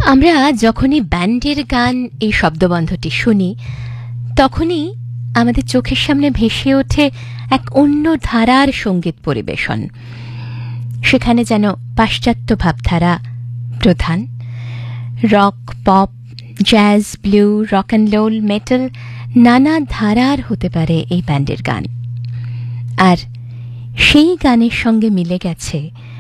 আমরা যখনই ব্যান্ডের গান এই শব্দবন্ধটি শুনি তখনই আমাদের চোখের সামনে ভেসে ওঠে এক অন্য ধারার সঙ্গীত পরিবেশন। সেখানে যেন পাশ্চাত্য ভাবধারা প্রধান। Rock, pop, jazz, blue, rock and roll, metal নানা ধারার হতে পারে এই ব্যান্ডের গান। আর সেই গানের সঙ্গে মিলে গেছে